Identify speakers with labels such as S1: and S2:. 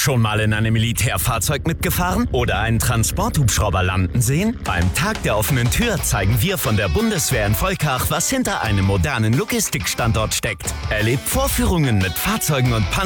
S1: Schon mal in einem Militärfahrzeug mitgefahren oder einen Transporthubschrauber landen sehen? Beim Tag der offenen Tür zeigen wir von der Bundeswehr in Volkach, was hinter einem modernen Logistikstandort steckt. Erlebt Vorführungen mit Fahrzeugen und Panzern